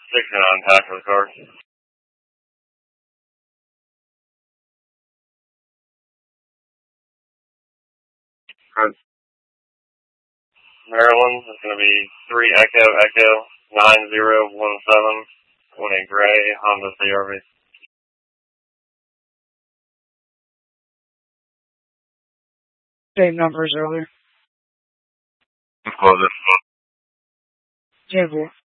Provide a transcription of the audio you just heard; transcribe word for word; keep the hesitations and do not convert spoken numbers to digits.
sixty-nine tackle card. Code Maryland is going to be three Echo Echo nine zero one seven on a gray Honda C R V. Same numbers earlier. Close it. J four.